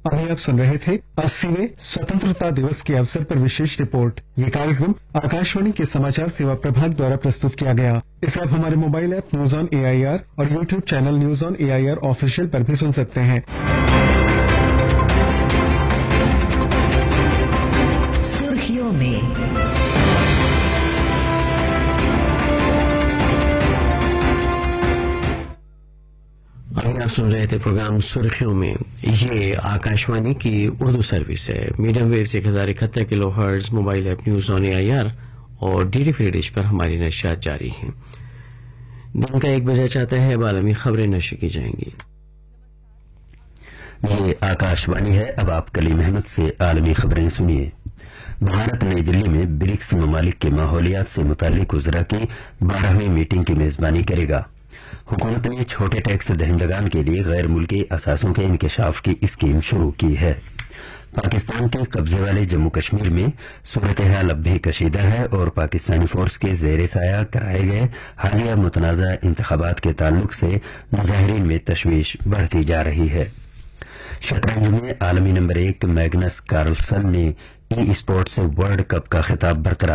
अभी आप सुन रहे थे 80वें स्वतंत्रता दिवस के अवसर पर विशेष रिपोर्ट। ये कार्यक्रम आकाशवाणी के समाचार सेवा प्रभाग द्वारा प्रस्तुत किया गया। इसे आप हमारे mobile app news on AIR और YouTube channel news on AIR official पर भी सुन सकते हैं। सुर्खियों में अभी आप सुन रहे थे प्रोग्राम सुर्खियों में। ये आकाशवाणी की उर्दू सर्विस है। Medium wave 1071 kilo hertz, mobile app news on AIR और DD फ्री डिश पर हमारी नशियात जारी हैं। दिन का 1 बजा चाहता है, अब आलमी खबरें नशर की जाएंगी। ये आकाशवाणी है। अब आप कलीम अहमद से आलमी खबरें सुनिए। भारत नई दिल्ली में ब्रिक्स ममालिक के माहौलियात से मुताल्लिक उज़रा की 12वीं मीटिंग की मेजबानी करेगा। हुकूमत ने छोटे टैक्स दहिंदगान के लिए गैर मुल्की असासों के इंकशाफ की स्कीम शुरू की है। पाकिस्तान के कब्जे वाले जम्मू कश्मीर में सूरत हाल अब भी कशीदा है और पाकिस्तानी फोर्स के जेर साया कराए गए हालिया मुतनाज़ा इंतखाबात के ताल्लुक से मुजाहिरीन में तशवीश बढ़ती जा रही है। शतरंज में आलमी नंबर 1 मैग्नस कार्लसन ने ई स्पोर्ट्स वर्ल्ड कप का खिताब बरकरार